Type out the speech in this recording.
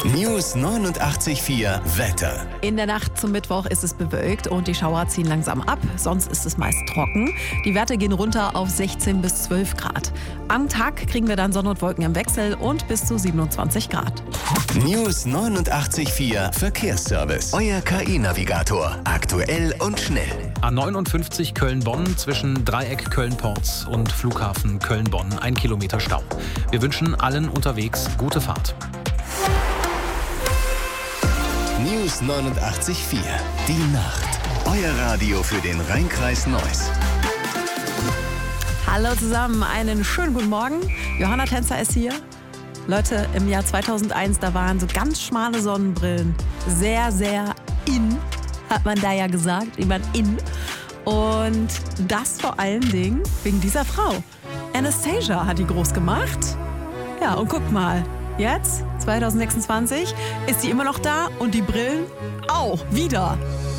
News 89.4 Wetter. In der Nacht zum Mittwoch ist es bewölkt und die Schauer ziehen langsam ab. Sonst ist es meist trocken. Die Werte gehen runter auf 16 bis 12 Grad. Am Tag kriegen wir dann Sonne und Wolken im Wechsel und bis zu 27 Grad. News 89.4 Verkehrsservice. Euer KI-Navigator. Aktuell und schnell. A59 Köln-Bonn zwischen Dreieck Köln-Porz und Flughafen Köln-Bonn. 1 Kilometer Stau. Wir wünschen allen unterwegs gute Fahrt. News 89.4. Die Nacht. Euer Radio für den Rhein-Kreis Neuss. Hallo zusammen, einen schönen guten Morgen. Johanna Tänzer ist hier. Leute, im Jahr 2001, da waren so ganz schmale Sonnenbrillen sehr, sehr in, hat man da ja gesagt, die waren in. Und das vor allen Dingen wegen dieser Frau. Anastasia hat die groß gemacht. Ja, und guck mal, jetzt, 2026, ist sie immer noch da und die Brillen auch wieder.